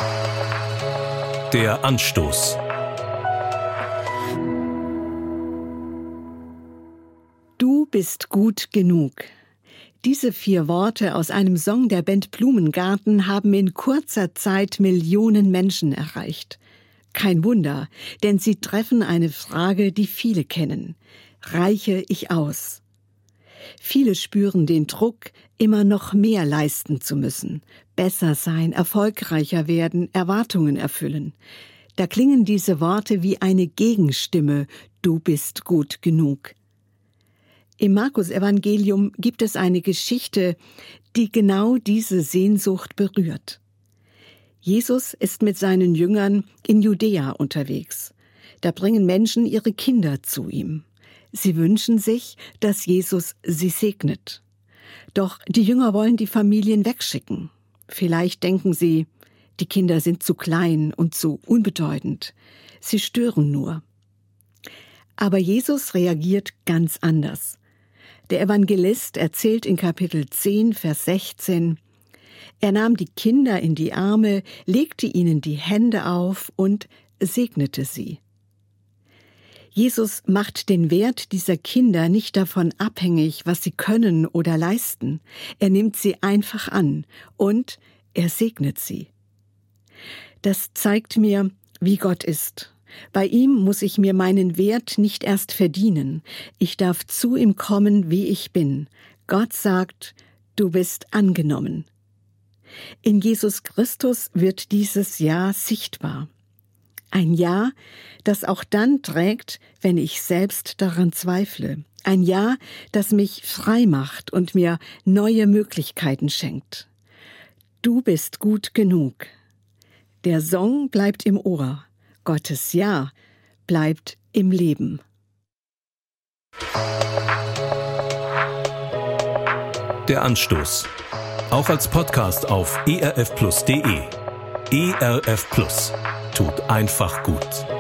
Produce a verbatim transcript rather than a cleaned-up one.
Der Anstoß. Du bist gut genug. Diese vier Worte aus einem Song der Band Blumengarten haben in kurzer Zeit Millionen Menschen erreicht. Kein Wunder, denn sie treffen eine Frage, die viele kennen. Reiche ich aus? Viele spüren den Druck, immer noch mehr leisten zu müssen, besser sein, erfolgreicher werden, Erwartungen erfüllen. Da klingen diese Worte wie eine Gegenstimme: Du bist gut genug. Im Markus-Evangelium gibt es eine Geschichte, die genau diese Sehnsucht berührt. Jesus ist mit seinen Jüngern in Judäa unterwegs. Da bringen Menschen ihre Kinder zu ihm. Sie wünschen sich, dass Jesus sie segnet. Doch die Jünger wollen die Familien wegschicken. Vielleicht denken sie, die Kinder sind zu klein und zu unbedeutend. Sie stören nur. Aber Jesus reagiert ganz anders. Der Evangelist erzählt in Kapitel zehn, Vers sechzehn, er nahm die Kinder in die Arme, legte ihnen die Hände auf und segnete sie. Jesus macht den Wert dieser Kinder nicht davon abhängig, was sie können oder leisten. Er nimmt sie einfach an und er segnet sie. Das zeigt mir, wie Gott ist. Bei ihm muss ich mir meinen Wert nicht erst verdienen. Ich darf zu ihm kommen, wie ich bin. Gott sagt, du bist angenommen. In Jesus Christus wird dieses Ja sichtbar. Ein Ja, das auch dann trägt, wenn ich selbst daran zweifle. Ein Ja, das mich frei macht und mir neue Möglichkeiten schenkt. Du bist gut genug. Der Song bleibt im Ohr. Gottes Ja bleibt im Leben. Der Anstoß. Auch als Podcast auf e r f plus punkt d e. E R F Plus. Tut einfach gut.